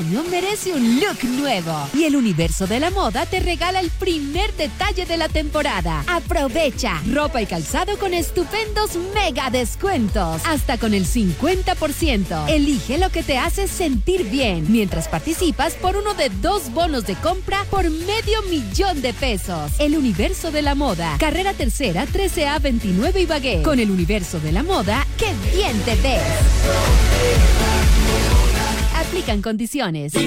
año merece un look nuevo. Y el Universo de la Moda te regala el primer detalle de la temporada. Aprovecha ropa y calzado con estupendos mega descuentos. Hasta con el 50%. Elige lo que te hace sentir bien. Mientras participas por uno de 2 bonos de compra por $500,000 pesos. El Universo de la Moda. Carrera Tercera, 13A 29 Ibagué. Con el Universo de la Moda, ¡qué bien te ves! Aplican condiciones.